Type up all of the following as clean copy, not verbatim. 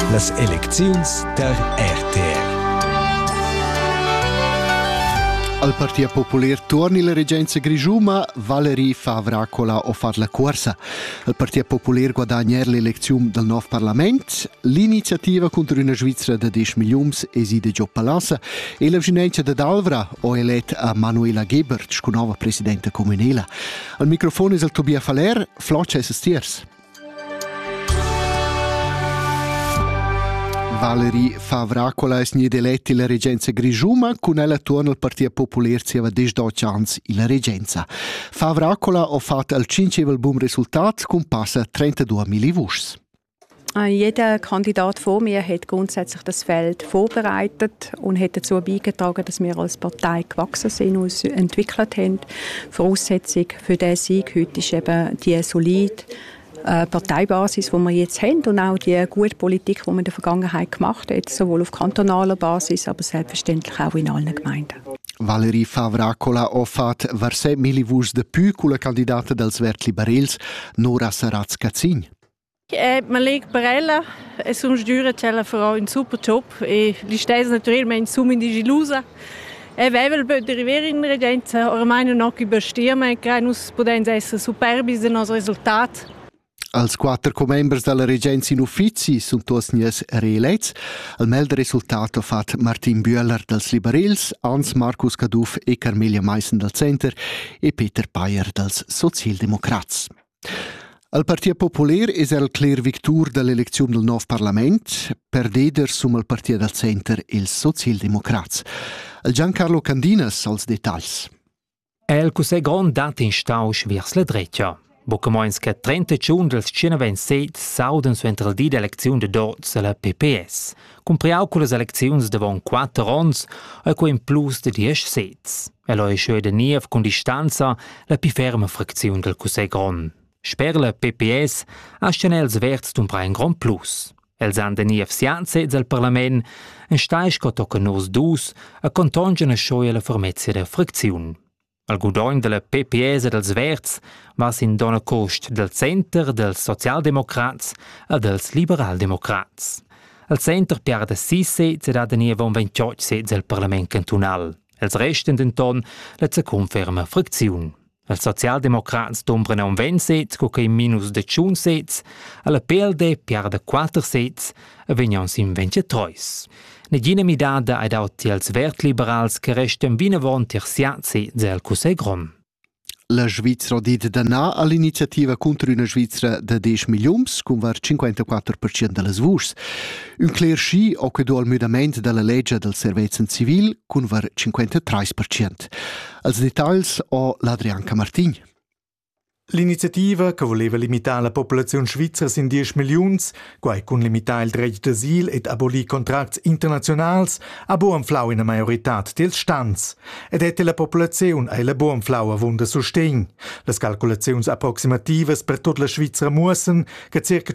Las elecziuns der RTR. Al Partia Popular torni la regenza Grigiuma, Valerie Favracola ha fatto la corsa. Il Partia Popular guadagna l'elezione del nuovo Parlament, l'iniziativa contro una Svizzera de 10 milioni eside già palassa e la vicinanza de Dalvra ha eletto a Manuela Gebert, nuova presidente comunale. Al microfono è il Tobia Faller, Floccia e Stiers. Valerie Favracola è stata eletta la regenza Grigiuma, con ella torna al Partito Popolare si aveva 12 anni la regenza. Favracola ha fatto il 5 buon risultato, con passa 32.000 voci. Jeder Kandidat vor mir hat grundsätzlich das Feld vorbereitet und hat dazu beigetragen, dass wir als Partei gewachsen sind und uns entwickelt haben. Voraussetzung für diesen Sieg heute ist eben die solide Parteibasis, die wir jetzt haben und auch die gute Politik, die man in der Vergangenheit gemacht hat, sowohl auf kantonaler Basis, aber selbstverständlich auch in allen Gemeinden. Valerie Favracola ha fatto 27.000 voci di più con la candidata dels Verts Liberals, Nora Saratz-Cazzin. Malek Barella è un giuro che farà un super job e gli stessi naturalmente sono indigelusa. E vevel böde rivere in regenza, ormai non ho che bestirme, che nos podem essere superbis del nostro risultato. Als 4 members della regenza in uffici sono tutti reelets. Il melde risultato ha fatto Martin Bühler dels Liberals, Hans Markus Kaduf e Carmelia Meissen del Center e Peter Payer dels Sozialdemocrats. Il Partito Popolare è il clear victor dell'elezione del nuovo Parlament, perdeder sum il Partito del Center e il Sozialdemocrats. Il Giancarlo Candinas als dettagls. El cusè grand dat in stausch vers la dreccia. Bocamoins che 30 giorni del 1927 sauden su entral di d'elezione de dots alla PPS, compriau con le elezioni davon 4 anni e con in plus de 10 sets. E lo è scio de niev con distanza la più ferma frazione del cusè grand. Sper la PPS ha els verts d'un brain grand plus. Els han de niev sianzets al Parlament, en staisch co tocca nos dus, a contongen a scioia la formezia de frazione. Al guadagno della PPS e dels Verts va sin dona cost del Center, dels Sozialdemocrats e dels Liberaldemocrats. Al Center piarda 6 sets ed ha de nievon 28 sets al Parlament cantonal. Els resten denton la conferma frazione. Els Sozialdemocrats tombren un 20 sets, coca in minus de 1 sets, e la PLD piarda 4 sets e vegnan sin 23. Negina midada ai dauti als Verts Liberals che restan vinavon terziazzi del cusè grom. La Svizzera ha dit da na all'iniziativa contro una Svizzera de 10 milioni, con var 54% delle voci. Un clear sci o che do al mudament della legge del servizio civil, con var 53%. Als dettagls o l'Adrianca Martin. L'iniziativa, che voleva limitare la popolazione svizzera in 10 milioni, quai con limitare il diritto d'asil ed abolir contratti internazionali, ha buon flau in la majorità dels stands. Ed ette la popolazione e la buon flau avon da sustegn. Le calcolazioni approximative per tutta la Svizzera muossen che circa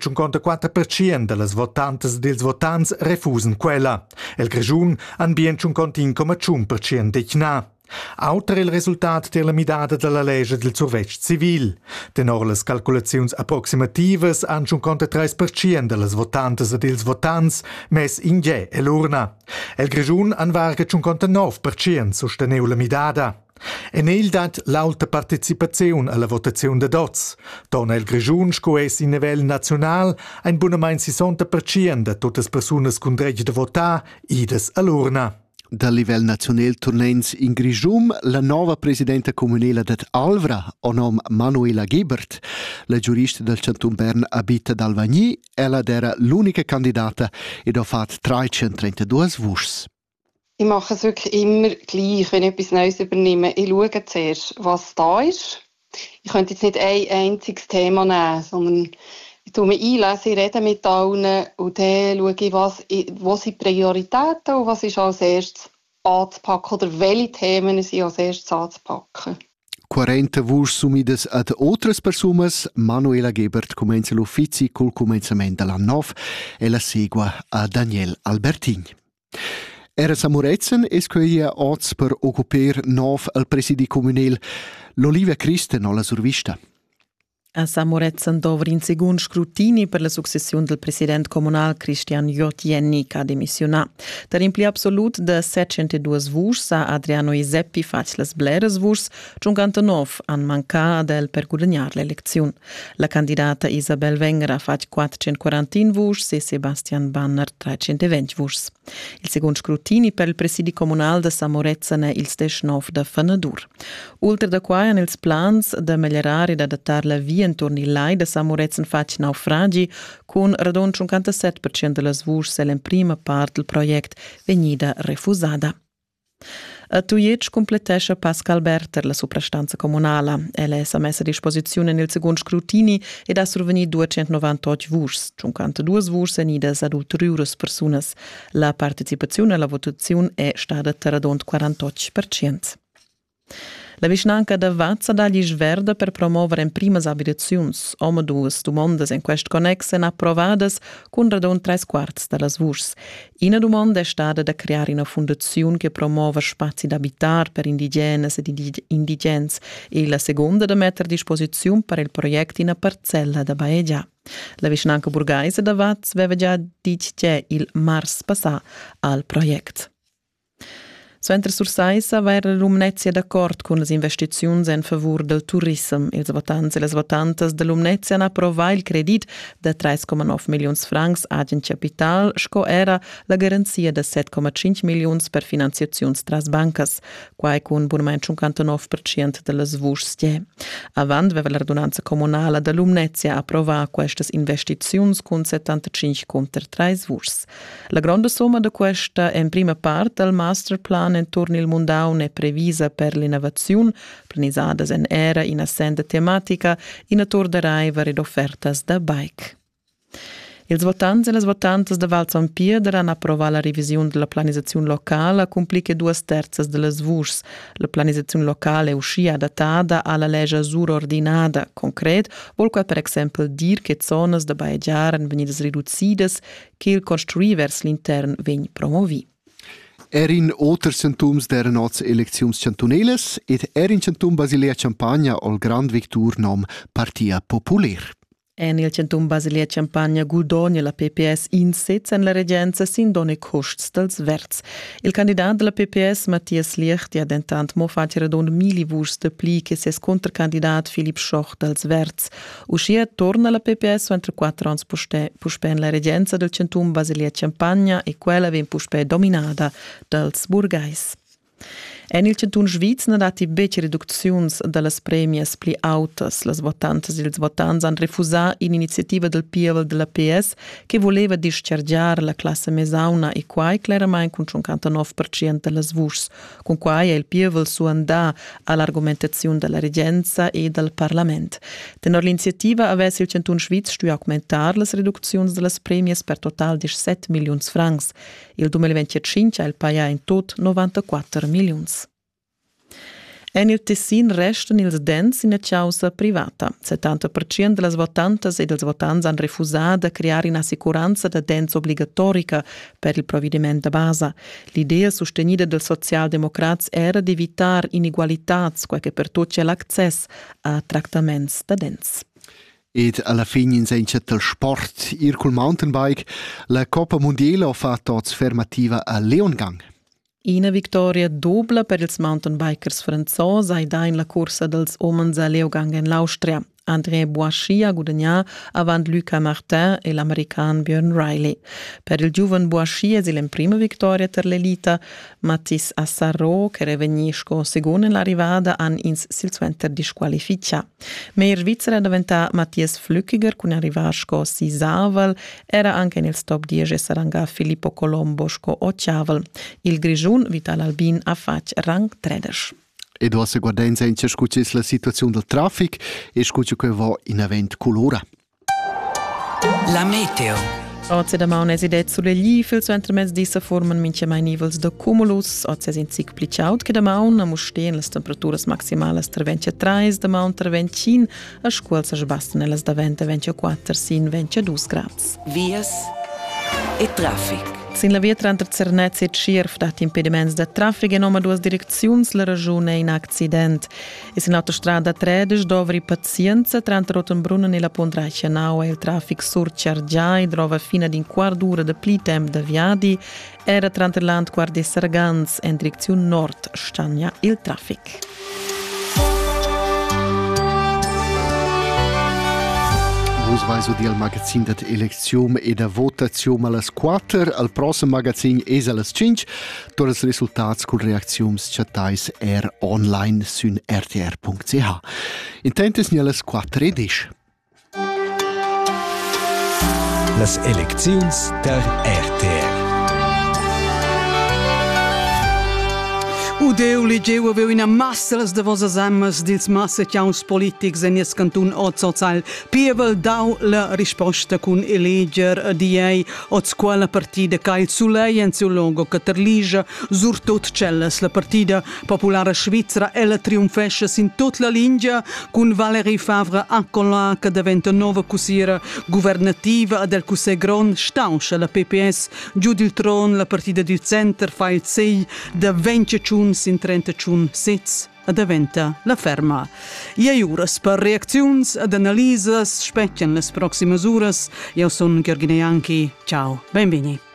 54% delle votantes e dels votants refusen quella. El Grigiun han bien 51,1% decna. Auter il risultato della midada della legge del survetsch civil. Tenor le calcolazioni approximative han 53% delle votantes e dels votants mes in gie e l'urna. El Grigiun han varga 59% sosteneu la midada. En el dat l'alta partecipazione alla votazione de dots. Dona el Grigiun scoes in livello nazional ein bunamain 60% de tutte le persone con dretg de votar ides all'urna. Dal livello nazionale tornens in Grigium, la nuova presidente comunale det Alvra, o nom Manuela Gebert. La giurista del Canton Bern abita ad Alvagny, ella era l'unica candidata ed ha fatto 332 voci. Ich mache es wirklich immer gleich, wenn ich etwas Neues übernehme. Ich schaue zuerst, was da ist. Ich könnte jetzt nicht ein einziges Thema nehmen, sondern ich tue mich einlesen, ich rede mit allen und dann schaue ich, wo sind Prioritäten und was ist als erstes anzupacken oder welche Themen sind als erstes anzupacken. 40 voci sumidas ad otras personas, Manuela Gebert comenza l'uffici col començament de l'anno 9 e la segua a Daniel Albertin. Era Samuretzen escoia oz per occupare nov al presidi comunel l'Olivia Christen o la survista. A Samoretz s'andovra in secund scrutini per la successiun del president comunal Cristian Jotienni che ha demissionà. Der impli absolut de 702 vurs sa Adriano Iseppi fac las bleras vurs, 59 han manca del per guadagnar l'eleziun. La candidata Isabel Wenger ha fac 440 vurs e Sebastian Banner 320 vurs. Il secund scrutini per il presidi comunal de Samoretz ne il 19 de Fanadur. Ulter da quai han ils plans de migliorare ed adattar la via intorno il lai de Samoretz en fac naufragi con radon 57% de las vurs en prima part del project vegnida refusada. A Tuiec completesce Pascal Berter la suprastanza comunala. Ella è messa a disposizione nel secund scrutini ed ha survenit 298 vurs, 52 vurs enidas ad ulteriores personas. La partecipazione alla votazione è stata radon 48%. La vicinanca da Vazza dagli sverda per promuovere in primas abitaziuns. Ome duas domandas in quest connexe approvadas con radon 3/4 dallas vurs. Una domanda è stata da creare una fondazione che promuova spazi d'abitar per indigenes ed indigens e la seconda da mettere a disposizione per il progetto in una parcella da Baegia. La vicinanca burgaise da Vaz aveva già detto il mars passà al progetto. Suentre Sursaisa era l'Umnezia d'accordo con le investizioni in favore del turismo. Ils votanti e le votantes dell'Umnezia hanno approvato il credit di 3,9 milioni francs agent capital, sco era la garanzia di 7,5 milioni per finanziazioni tras bancas, quai con burmente 59% delle svurste. Avant aveva l'ordonanza comunale dell'Umnezia approvato queste investizioni con 75 contro 3 svurs. La grande somma di questa è in prima parte del masterplan intorno il Mundaun è previsa per l'innovazione, planizzata in era in assenda tematica, in attor de raiver ed offertas da bike. Ils votanti e le votantes de Val Zampieder hanno approvato la revisione della planizzazione locale, complica 2/3 delle svurs. La planizzazione locale è uscita adattata alla legge surordinata. Concret, vuol quel per esempio dire che zone da Baegiar vengono ridotte, che il costruire verso l'interno viene promovi. Erin oter centums der noz elecziums cantoneles et erin centum Basilea Champagna ol grand victur nom Partia Popular. En il centum Basilea Champagna guadagna la PPS in sez en la regenza sin donne costs dels verts. Il candidat della PPS Matthias Licht ha dentant mo fac radon 1000 vurs de pli che ses contracandidat Philipp Schoch dels verts. Uscia torna la PPS entre 4 ans puspen la regenza del centum Basilea Champagna e quella ven puspe dominada dels burgais. En il centun Svizz ha dati bec reducziuns dallas premies pli autas. Las votantes e ils votants han refusà un'iniziativa del pievel della PS che voleva dischargiare la classe mesauna e quai claramain con 59% dallas vurs, con quai è il pievel su andà all'argumentazione della regenza e del Parlament. Tenor l'iniziativa avesse il centun Svizz stu augmentar las reducziuns dallas premies per total di 7 milioni francs. Il 2025 ha il paia in tot 94 milioni. En il Tessin restan ils dents in a causa privata. 70% delle votantes e dels votants han refusat a creare un'assicuranza de dents obligatorica per il provvedimento de base. L'idea sostenida dels socialdemocrats era di evitar inigualitats, quel che per tutti è l'access a trattaments de dents. Ed alla fine in senza del sport, ir col mountainbike, la Coppa Mondiale ha fatto fermativa a Leongang. Una vittoria doppia per ils mountainbikers franzosi ai da in la corsa dels omens a Leogang in l'Austria. André Boissy ha guadagnato avant Luca Martin e l'americano Björn Riley. Per il giovane Boissy è la prima vittoria per l'elite. Mathis Assarro, che revenisce secondo l'arrivata, han ins silsuenter disqualificia. Ma il Svizzera diventa Matthias Flückiger, con arrivasco Sisavel, era anche nel top 10 saranga Filippo Colombo sco Occiavel. Il Grigion Vital Albin ha fatto rang 13. E dopo se guardiamo senza scucce la situazione del traffico e scucce che va in avent colora. La meteo. Oggi da maun esidet sulle gli su entremezz dissa forman mince mai nivels de cumulus, oggi sin sic plicaut che da maun a mustehen las temperaturas maximales tra 23, da maun tra 25, a scuol sa sbastan las da 20, 24, sin 22 grads. Vias e traffic. Sin la via tra Zernez e Schirf dat impediments de traffic in nome duas direziuns la ragione in accident. E sin l'autostrada 13 dovri pazienza tra Rotenbrunnen e la Pondraicia Nau e il traffic surchargiai drova fino ad in quart d'ora de pli temp de viadi era tra Land Guardia Sargans in direzione nord stagna il traffic. Ausweis di al magazin dat elezium e da votazium alles 4, al prossimo magazin es alles 5, tot els resultats cul reacziums chatais online sun rtr.ch. Intentes ni alles 4 edisch. Las elecziuns der RTR. Udeu legeu aveu ina massa las de vosas amas dils massa chiaus politics en es cantun od social pievel dau la risposta cun eleger di ei od squala partida ca il sulei en seu logo caterligia sur tot celles la partida populara svizzera e la triumfescha sin tot la lingia cun Valérie Favre accola che diventa nova cusiera governativa del cusè gron stauscia la PPS giù dil tron la partida del center fa il sei da 20 in 31 sets diventa la ferma. I uras per reacziuns ed analises specchian les proximas uras. Io son Gheorghe Neanchi. Ciao, benveni.